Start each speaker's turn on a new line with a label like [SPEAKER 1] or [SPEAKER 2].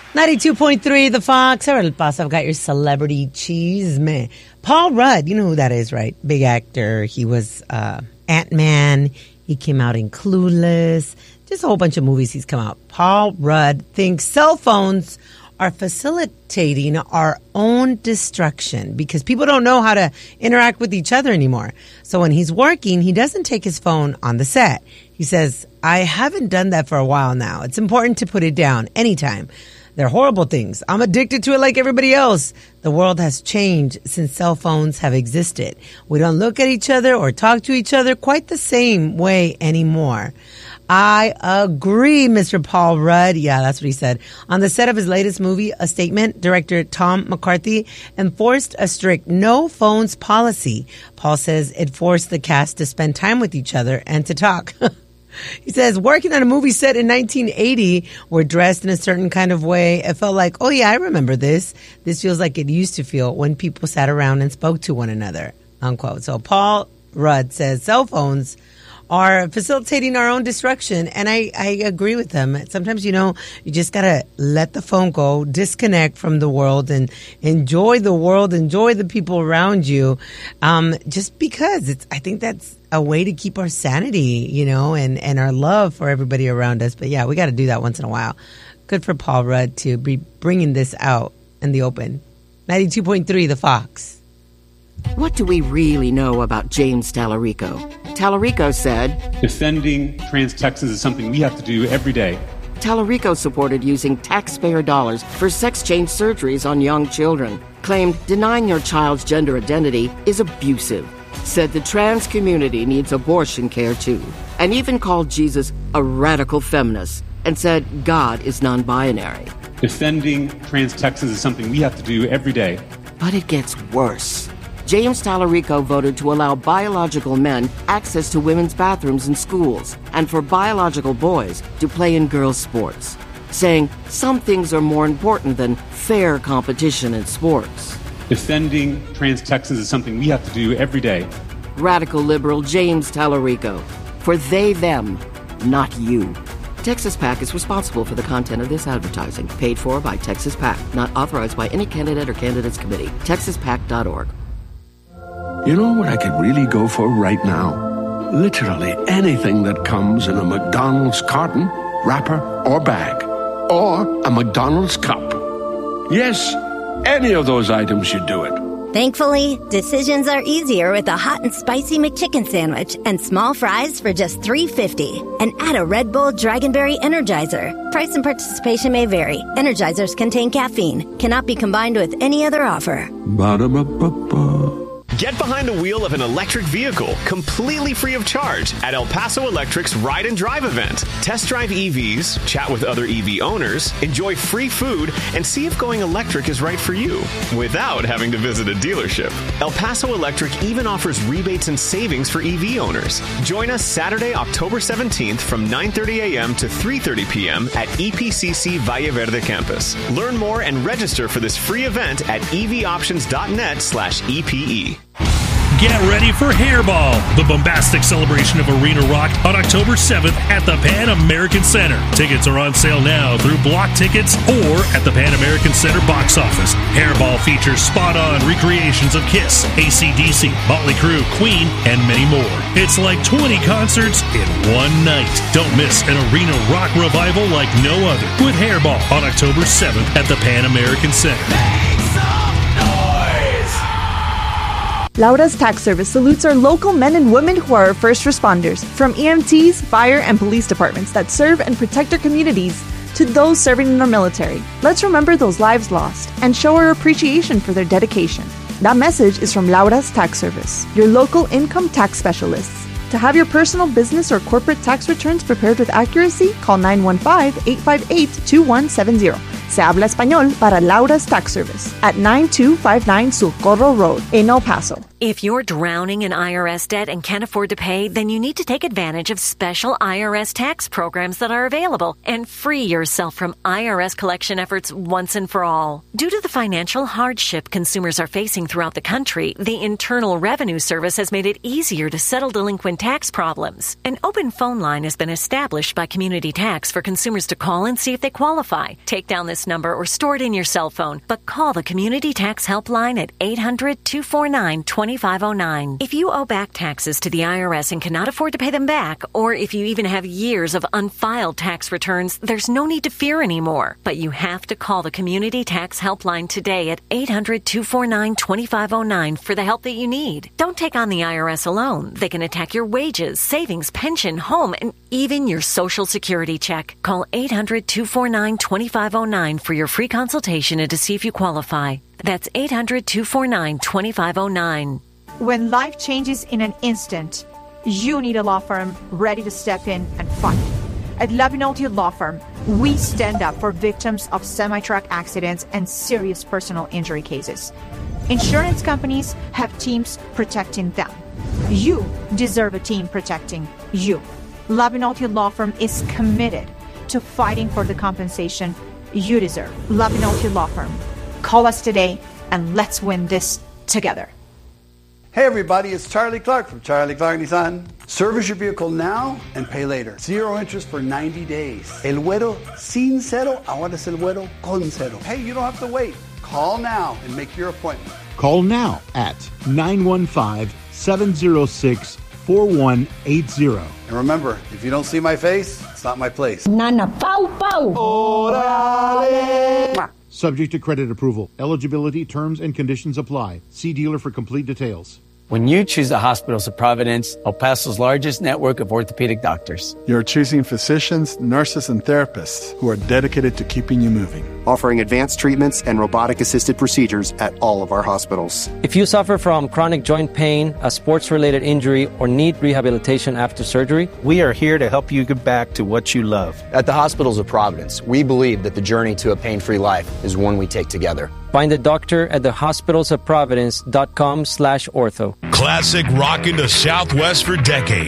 [SPEAKER 1] 92.3 The Fox. All right, boss, I've got your celebrity cheese man. Paul Rudd, you know who that is, right? Big actor. He was Ant-Man. He came out in Clueless. Just a whole bunch of movies he's come out. Paul Rudd thinks cell phones are facilitating our own destruction because people don't know how to interact with each other anymore. So when he's working, he doesn't take his phone on the set. He says, I haven't done that for a while now. It's important to put it down anytime. They're horrible things. I'm addicted to it like everybody else. The world has changed since cell phones have existed. We don't look at each other or talk to each other quite the same way anymore. I agree, Mr. Paul Rudd. Yeah, that's what he said. On the set of his latest movie, A Statement, director Tom McCarthy enforced a strict no phones policy. Paul says it forced the cast to spend time with each other and to talk. He says, working on a movie set in 1980, we're dressed in a certain kind of way. It felt like, oh yeah, I remember this. This feels like it used to feel when people sat around and spoke to one another, unquote. So Paul Rudd says cell phones are facilitating our own destruction. And I agree with them. Sometimes, you just got to let the phone go, disconnect from the world and enjoy the world, enjoy the people around you. Just because I think that's a way to keep our sanity, and our love for everybody around us. But yeah, we got to do that once in a while. Good for Paul Rudd to be bringing this out in the open. 92.3 The Fox.
[SPEAKER 2] What do we really know about James Tallarico? Tallarico said,
[SPEAKER 3] defending trans Texans is something we have to do every day.
[SPEAKER 2] Tallarico supported using taxpayer dollars for sex change surgeries on young children. Claimed denying your child's gender identity is abusive. Said the trans community needs abortion care too. And even called Jesus a radical feminist. And said God is non-binary.
[SPEAKER 3] Defending trans Texans is something we have to do every day.
[SPEAKER 2] But it gets worse. James Tallarico voted to allow biological men access to women's bathrooms in schools and for biological boys to play in girls' sports, saying some things are more important than fair competition in sports.
[SPEAKER 3] Defending trans Texans is something we have to do every day.
[SPEAKER 2] Radical liberal James Tallarico. For they, them, not you. Texas PAC is responsible for the content of this advertising. Paid for by Texas PAC. Not authorized by any candidate or candidates committee. TexasPAC.org.
[SPEAKER 4] You know what I could really go for right now? Literally anything that comes in a McDonald's carton, wrapper, or bag. Or a McDonald's cup. Yes, any of those items should do it.
[SPEAKER 5] Thankfully, decisions are easier with a hot and spicy McChicken sandwich and small fries for just $3.50. And add a Red Bull Dragonberry Energizer. Price and participation may vary. Energizers contain caffeine. Cannot be combined with any other offer.
[SPEAKER 4] Ba-da-ba-ba-ba.
[SPEAKER 6] Get behind the wheel of an electric vehicle completely free of charge at El Paso Electric's Ride and Drive event. Test drive EVs, chat with other EV owners, enjoy free food, and see if going electric is right for you without having to visit a dealership. El Paso Electric even offers rebates and savings for EV owners. Join us Saturday, October 17th from 9:30 a.m. to 3:30 p.m. at EPCC Valle Verde campus. Learn more and register for this free event at evoptions.net/EPE.
[SPEAKER 7] Get ready for Hairball, the bombastic celebration of arena rock on October 7th at the Pan American Center. Tickets are on sale now through Block Tickets or at the Pan American Center box office. Hairball features spot-on recreations of Kiss, AC/DC, Motley Crue, Queen, and many more. It's like 20 concerts in one night. Don't miss an arena rock revival like no other with Hairball on October 7th at the Pan American Center.
[SPEAKER 8] Laura's Tax Service salutes our local men and women who are our first responders, from EMTs, fire, and police departments that serve and protect our communities to those serving in our military. Let's remember those lives lost and show our appreciation for their dedication. That message is from Laura's Tax Service, your local income tax specialists. To have your personal, business, or corporate tax returns prepared with accuracy, call 915-858-2170. Se habla español para Laura's Tax Service at 9259 Socorro Road in El Paso.
[SPEAKER 9] If you're drowning in IRS debt and can't afford to pay, then you need to take advantage of special IRS tax programs that are available and free yourself from IRS collection efforts once and for all. Due to the financial hardship consumers are facing throughout the country, the Internal Revenue Service has made it easier to settle delinquent tax problems. An open phone line has been established by Community Tax for consumers to call and see if they qualify. Take down this IRS number or stored in your cell phone, but call the Community Tax Helpline at 800-249-2509. If you owe back taxes to the IRS and cannot afford to pay them back, or if you even have years of unfiled tax returns, there's no need to fear anymore. But you have to call the Community Tax Helpline today at 800-249-2509 for the help that you need. Don't take on the IRS alone. They can attack your wages, savings, pension, home, and even your Social Security check. Call 800-249-2509 for your free consultation and to see if you qualify. That's 800-249-2509.
[SPEAKER 10] When life changes in an instant, you need a law firm ready to step in and fight. At Labinoti Law Firm, we stand up for victims of semi-truck accidents and serious personal injury cases. Insurance companies have teams protecting them. You deserve a team protecting you. Labinoti Law Firm is committed to fighting for the compensation you deserve. Labinoti Law Firm. Call us today and let's win this together.
[SPEAKER 11] Hey everybody, it's Charlie Clark from Charlie Clark Nissan. Service your vehicle now and pay later. 0 interest for 90 days. El güero sin cero, ahora es el güero con cero. Hey, you don't have to wait. Call now and make your appointment.
[SPEAKER 12] Call now at 915-706-4180.
[SPEAKER 11] And remember, if you don't see my face, it's not my place.
[SPEAKER 13] Nana Pau Pau.
[SPEAKER 11] Orale.
[SPEAKER 12] Subject to credit approval. Eligibility, terms, and conditions apply. See dealer for complete details.
[SPEAKER 14] When you choose the Hospitals of Providence, El Paso's largest network of orthopedic doctors.
[SPEAKER 15] You're choosing physicians, nurses, and therapists who are dedicated to keeping you moving.
[SPEAKER 16] Offering advanced treatments and robotic-assisted procedures at all of our hospitals.
[SPEAKER 17] If you suffer from chronic joint pain, a sports-related injury, or need rehabilitation after surgery,
[SPEAKER 18] we are here to help you get back to what you love.
[SPEAKER 19] At the Hospitals of Providence, we believe that the journey to a pain-free life is one we take together.
[SPEAKER 17] Find a doctor at thehospitalsofprovidence.com/ortho.
[SPEAKER 20] Classic rocking the Southwest for decades.